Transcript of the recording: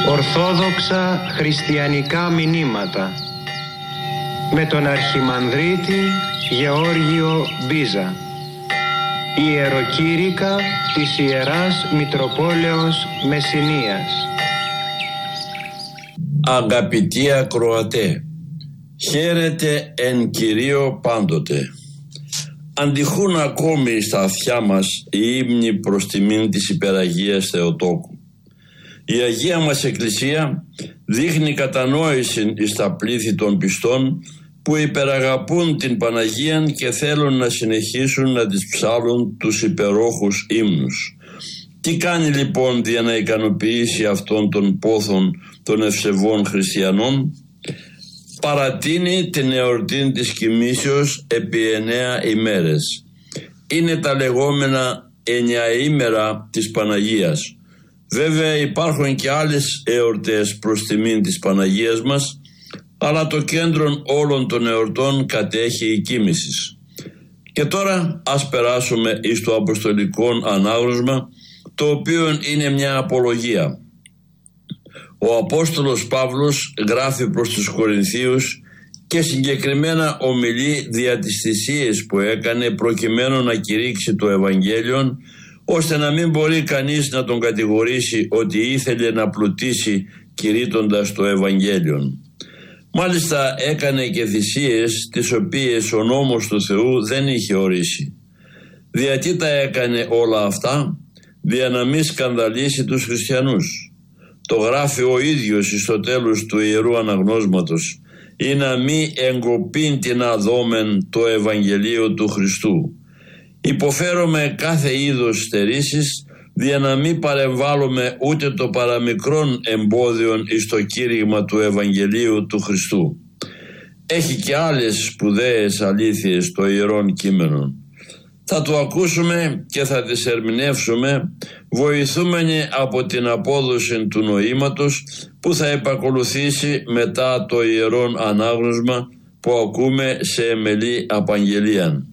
Ορθόδοξα χριστιανικά μηνύματα με τον Αρχιμανδρίτη Γεώργιο Μπίζα. Ιεροκήρυκα της Ιεράς Μητροπόλεως Μεσσηνίας. Αγαπητοί ακροατέ, χαίρετε εν Κυρίω πάντοτε. Αντιχούν ακόμη στα αυτιά μας οι ύμνοι προς τιμήν της Υπεραγίας Θεοτόκου. Η Αγία μας Εκκλησία δείχνει κατανόηση εις τα πλήθη των πιστών που υπεραγαπούν την Παναγία και θέλουν να συνεχίσουν να τις ψάλουν τους υπερόχους ύμνους. Τι κάνει λοιπόν για να ικανοποιήσει αυτόν τον πόθον των ευσεβών χριστιανών? Παρατείνει την εορτή της κοιμήσεως επί 9 ημέρες. Είναι τα λεγόμενα 9 ημέρα της Παναγίας. Βέβαια υπάρχουν και άλλες εορτές προς τιμήν της Παναγίας μας, αλλά το κέντρο όλων των εορτών κατέχει η κοίμησης. Και τώρα ας περάσουμε εις το αποστολικό ανάγνωσμα, το οποίο είναι μια απολογία. Ο Απόστολος Παύλος γράφει προς τους Κορινθίους και συγκεκριμένα ομιλεί δια τις θυσίες που έκανε προκειμένου να κηρύξει το Ευαγγέλιο, ώστε να μην μπορεί κανείς να τον κατηγορήσει ότι ήθελε να πλουτίσει κηρύττοντας το Ευαγγέλιο. Μάλιστα έκανε και θυσίες τις οποίες ο νόμος του Θεού δεν είχε ορίσει. Γιατί τα έκανε όλα αυτά? Για να μην σκανδαλίσει τους χριστιανούς. Το γράφει ο ίδιος στο τέλος του Ιερού Αναγνώσματος, ή να μη εγκοπήν την αδόμεν το Ευαγγελίο του Χριστού. Υποφέρομαι κάθε είδος στερήσεις, για να μην παρεμβάλλουμε ούτε το παραμικρόν εμπόδιον εις το κήρυγμα του Ευαγγελίου του Χριστού. Έχει και άλλες σπουδαίες αλήθειες το Ιερόν Κείμενο. Θα το ακούσουμε και θα τις ερμηνεύσουμε, βοηθούμενοι από την απόδοση του νοήματος που θα επακολουθήσει μετά το Ιερόν Ανάγνωσμα που ακούμε σε εμελή απαγγελία.